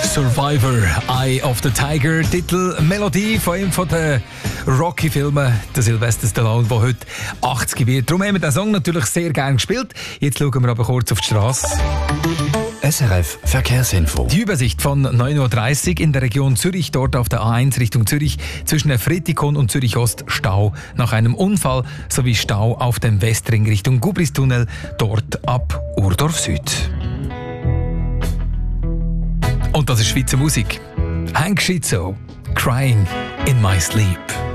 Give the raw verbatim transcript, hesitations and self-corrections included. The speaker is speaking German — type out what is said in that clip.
Survivor, Eye of the Tiger, Titel, Melodie von einem von den Rocky-Filmen, der Sylvester Stallone, der heute achtzig wird. Darum haben wir den Song natürlich sehr gerne gespielt. Jetzt schauen wir aber kurz auf die Straße. S R F Verkehrsinfo. Die Übersicht von neun Uhr dreißig in der Region Zürich, dort auf der A eins Richtung Zürich, zwischen Fritikon und Zürich Ost Stau nach einem Unfall, sowie Stau auf dem Westring Richtung Gubristunnel, dort ab Urdorf Süd. Und das ist Schweizer Musik. Hank Schizzo, Crying in My Sleep.